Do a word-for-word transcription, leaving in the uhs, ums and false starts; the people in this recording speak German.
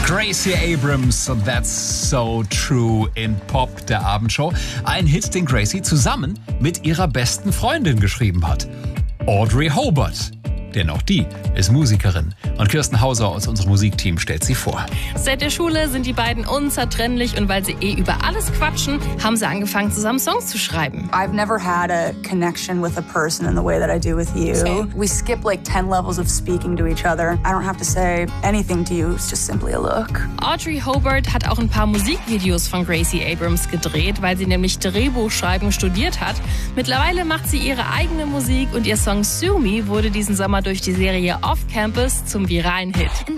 Gracie Abrams und That's So True in Pop, der Abendshow. Ein Hit, den Gracie zusammen mit ihrer besten Freundin geschrieben hat, Audrey Hobart. Denn auch die ist Musikerin. Und Kirsten Hauser aus unserem Musikteam stellt sie vor. Seit der Schule sind die beiden unzertrennlich und weil sie eh über alles quatschen, haben sie angefangen, zusammen Songs zu schreiben. I've never had a connection with a person in the way that I do with you. Same. We skip like ten levels of speaking to each other. I don't have to say anything to you. It's just simply a look. Audrey Hobart hat auch ein paar Musikvideos von Gracie Abrams gedreht, weil sie nämlich Drehbuchschreiben studiert hat. Mittlerweile macht sie ihre eigene Musik und ihr Song Sue Me wurde diesen Sommer durch die Serie Off Campus zum viralen Hit.